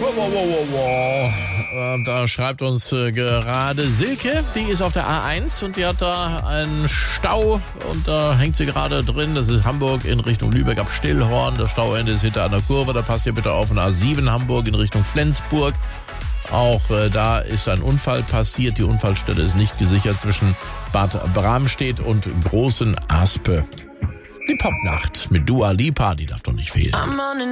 Da schreibt uns gerade Silke, die ist auf der A1 und die hat da einen Stau und da hängt sie gerade drin. Das ist Hamburg in Richtung Lübeck ab Stillhorn. Das Stauende ist hinter einer Kurve. Da passt ihr bitte auf in A7 Hamburg in Richtung Flensburg. Auch da ist ein Unfall passiert. Die Unfallstelle ist nicht gesichert zwischen Bad Bramstedt und Großen Aspe. Die Popnacht mit Dua Lipa, die darf doch nicht fehlen.